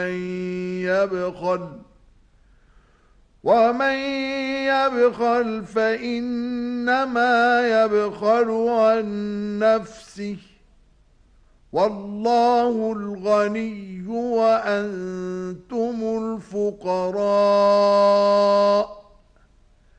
يبخل ومن يبخل فإنما يبخل عن نفسه والله الغني وأنتم الفقراء